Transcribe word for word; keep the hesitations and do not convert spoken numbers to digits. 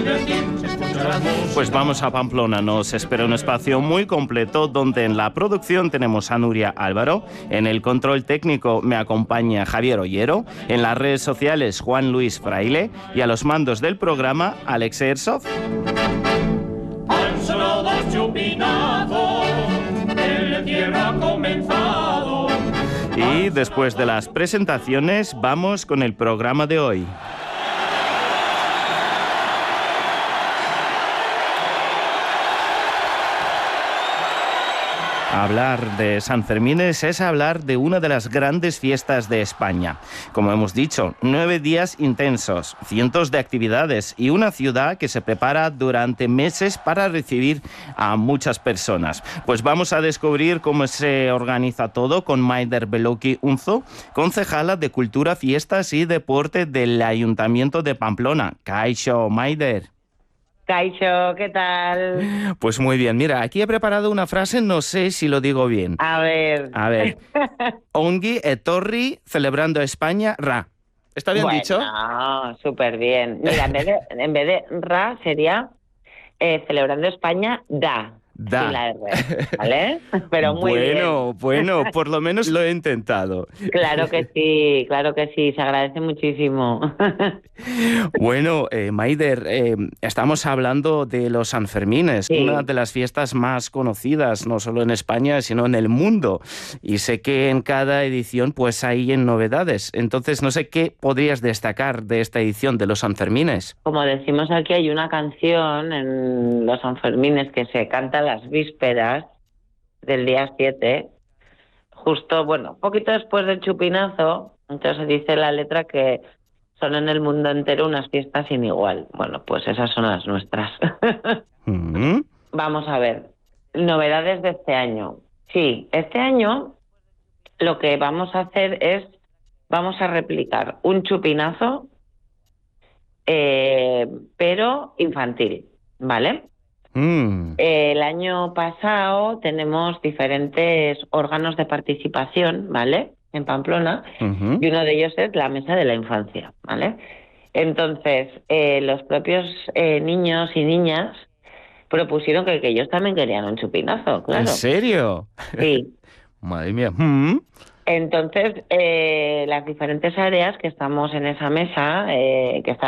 Pues vamos a Pamplona, nos espera un espacio muy completo donde en la producción tenemos a Nuria Álvaro, en el control técnico me acompaña Javier Ollero, en las redes sociales Juan Luis Fraile y a los mandos del programa Alex Ersov. Han sonado dos chupinazos, el entierro ha comenzado. Y después de las presentaciones vamos con el programa de hoy. Hablar de Sanfermines es hablar de una de las grandes fiestas de España. Como hemos dicho, nueve días intensos, cientos de actividades y una ciudad que se prepara durante meses para recibir a muchas personas. Pues vamos a descubrir cómo se organiza todo con Maider Beloki Unzo, concejala de Cultura, Fiestas y Deporte del Ayuntamiento de Pamplona. Kaixo, Maider. Kaixo, ¿qué tal? Pues muy bien. Mira, aquí he preparado una frase, no sé si lo digo bien. A ver. A ver. Ongi etorri celebrando España ra. ¿Está bien bueno, dicho? No, súper bien. Mira, en vez de, en vez de ra sería eh, celebrando España da. Da. Sin la R, ¿vale? Pero muy bueno, bien. Bueno, por lo menos lo he intentado. Claro que sí, claro que sí, se agradece muchísimo. Bueno, eh, Maider, eh, estamos hablando de los Sanfermines, sí. Una de las fiestas más conocidas, no solo en España, sino en el mundo. Y sé que en cada edición pues hay novedades. Entonces, no sé qué podrías destacar de esta edición de los Sanfermines. Como decimos aquí, hay una canción en los Sanfermines que se canta las vísperas del día siete, justo, bueno, poquito después del chupinazo. Entonces dice la letra que son en el mundo entero unas fiestas sin igual. Bueno, pues esas son las nuestras. Mm-hmm. Vamos a ver, novedades de este año. Sí, este año lo que vamos a hacer es, vamos a replicar un chupinazo, eh, pero infantil, ¿vale? Mm. El año pasado tenemos diferentes órganos de participación, ¿vale?, en Pamplona, Uh-huh. y uno de ellos es la Mesa de la Infancia, ¿vale? Entonces, eh, los propios eh, niños y niñas propusieron que, que ellos también querían un chupinazo, claro. ¿En serio? Sí. Madre mía. Mm. Entonces, eh, las diferentes áreas que estamos en esa mesa, eh, que está